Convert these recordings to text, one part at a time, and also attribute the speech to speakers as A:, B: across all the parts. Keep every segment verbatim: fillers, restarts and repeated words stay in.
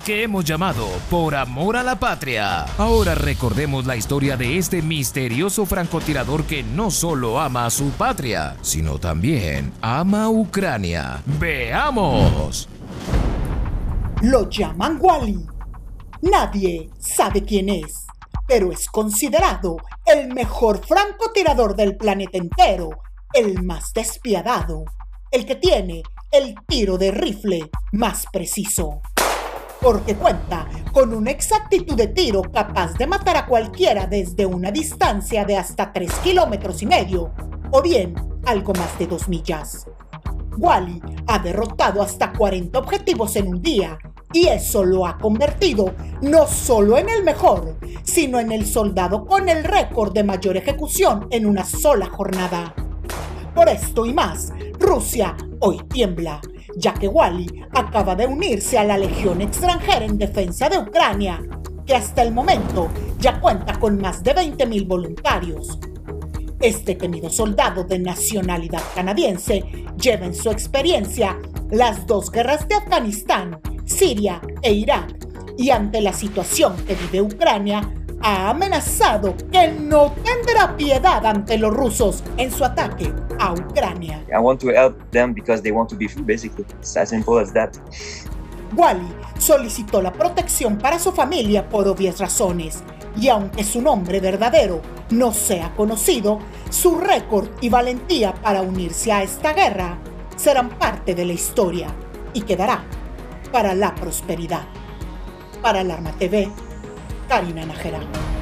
A: que hemos llamado Por Amor a la Patria. Ahora recordemos la historia de este misterioso francotirador que no solo ama a su patria, sino también ama a Ucrania. ¡Veamos!
B: Lo llaman Wally. Nadie sabe quién es, pero es considerado el mejor francotirador del planeta entero, el más despiadado, el que tiene el tiro de rifle más preciso, porque cuenta con una exactitud de tiro capaz de matar a cualquiera desde una distancia de hasta tres kilómetros y medio, o bien algo más de dos millas. Wally ha derrotado hasta cuarenta objetivos en un día, y eso lo ha convertido no solo en el mejor, sino en el soldado con el récord de mayor ejecución en una sola jornada. Por esto y más, Rusia hoy tiembla, ya que Wally acaba de unirse a la Legión extranjera en defensa de Ucrania, que hasta el momento ya cuenta con más de veinte mil voluntarios. Este temido soldado de nacionalidad canadiense lleva en su experiencia las dos guerras de Afganistán, Siria e Irak, y ante la situación que vive Ucrania, ha amenazado que no tendrá piedad ante los rusos en su ataque a Ucrania.
C: I want to help them because they want to be free, basically. It's as simple as that.
B: Wally solicitó la protección para su familia por obvias razones, y aunque su nombre verdadero no sea conocido, su récord y valentía para unirse a esta guerra serán parte de la historia y quedará para la prosperidad. Para Alarma T V, Karina Nájera.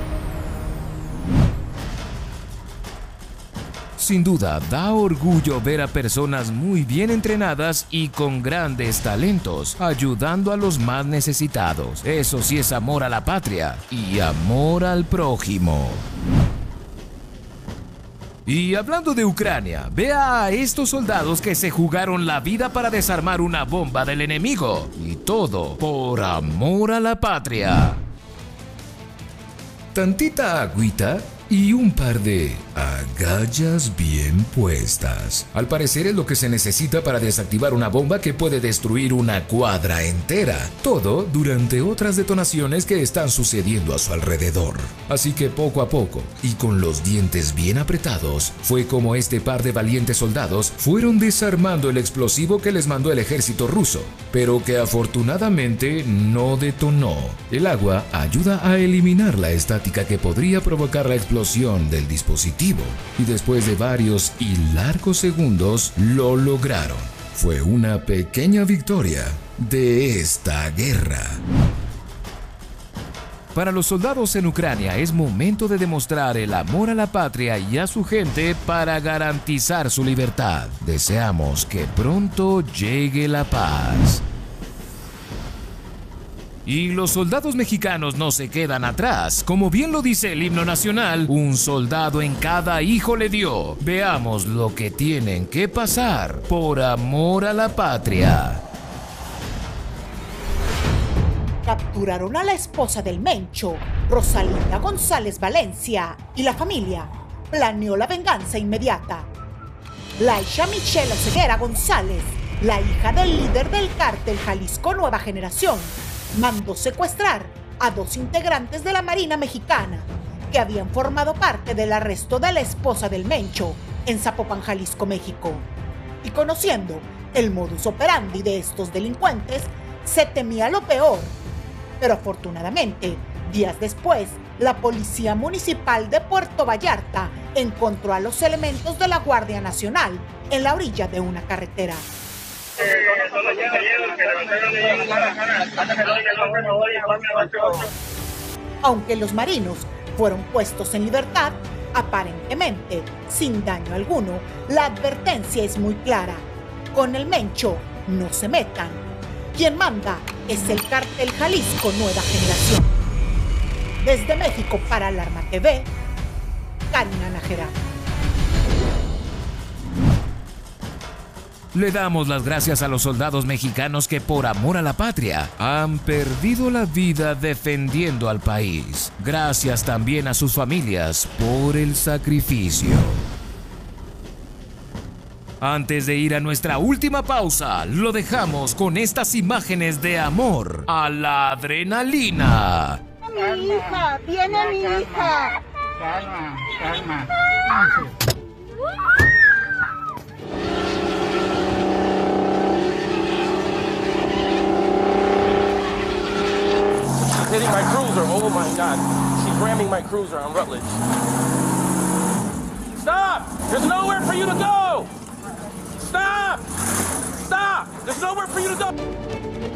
A: Sin duda, da orgullo ver a personas muy bien entrenadas y con grandes talentos, ayudando a los más necesitados. Eso sí es amor a la patria y amor al prójimo. Y hablando de Ucrania, vea a estos soldados que se jugaron la vida para desarmar una bomba del enemigo. Y todo por amor a la patria. Tantita agüita y un par de agallas bien puestas. Al parecer es lo que se necesita para desactivar una bomba que puede destruir una cuadra entera. Todo durante otras detonaciones que están sucediendo a su alrededor. Así que poco a poco, y con los dientes bien apretados, fue como este par de valientes soldados fueron desarmando el explosivo que les mandó el ejército ruso, pero que afortunadamente no detonó. El agua ayuda a eliminar la estática que podría provocar la explosión del dispositivo, y después de varios y largos segundos lo lograron. Fue una pequeña victoria de esta guerra. Para los soldados en Ucrania es momento de demostrar el amor a la patria y a su gente para garantizar su libertad. Deseamos que pronto llegue la paz. Y los soldados mexicanos no se quedan atrás. Como bien lo dice el himno nacional, un soldado en cada hijo le dio. Veamos lo que tienen que pasar por amor a la patria.
B: Capturaron a la esposa del Mencho, Rosalinda González Valencia, y la familia planeó la venganza inmediata. Laisha Michelle Oseguera González, la hija del líder del cártel Jalisco Nueva Generación, mandó secuestrar a dos integrantes de la Marina Mexicana que habían formado parte del arresto de la esposa del Mencho en Zapopan, Jalisco, México. Y conociendo el modus operandi de estos delincuentes, se temía lo peor. Pero afortunadamente, días después, la Policía Municipal de Puerto Vallarta encontró a los elementos de la Guardia Nacional en la orilla de una carretera. Aunque los marinos fueron puestos en libertad, aparentemente sin daño alguno, la advertencia es muy clara: con el Mencho no se metan. Quien manda es el cártel Jalisco Nueva Generación. Desde México para Alarma T V, Karina Nájera.
A: Le damos las gracias a los soldados mexicanos que por amor a la patria han perdido la vida defendiendo al país. Gracias también a sus familias por el sacrificio. Antes de ir a nuestra última pausa, lo dejamos con estas imágenes de amor a la adrenalina.
D: Mi hija, viene mi hija.
E: Calma, calma.
F: She's hitting my cruiser. Oh my God. She's ramming my cruiser on Rutledge. Stop! There's nowhere for you to go! Stop! Stop! There's nowhere for you to go!